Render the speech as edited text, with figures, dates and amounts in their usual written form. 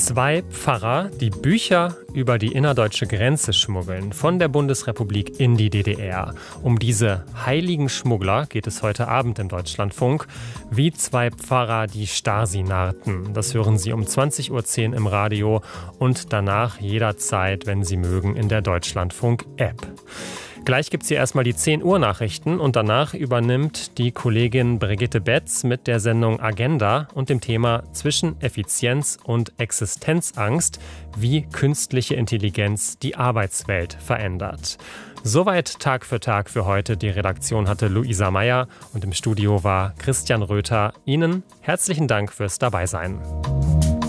Zwei Pfarrer, die Bücher über die innerdeutsche Grenze schmuggeln, von der Bundesrepublik in die DDR. Um diese heiligen Schmuggler geht es heute Abend im Deutschlandfunk. Wie zwei Pfarrer die Stasi narrten. Das hören Sie um 20:10 Uhr im Radio und danach jederzeit, wenn Sie mögen, in der Deutschlandfunk-App. Gleich gibt es hier erstmal die 10 Uhr Nachrichten und danach übernimmt die Kollegin Brigitte Betz mit der Sendung Agenda und dem Thema zwischen Effizienz und Existenzangst, wie künstliche Intelligenz die Arbeitswelt verändert. Soweit Tag für Tag für heute. Die Redaktion hatte Luisa Meyer und im Studio war Christian Röther. Ihnen herzlichen Dank fürs Dabeisein.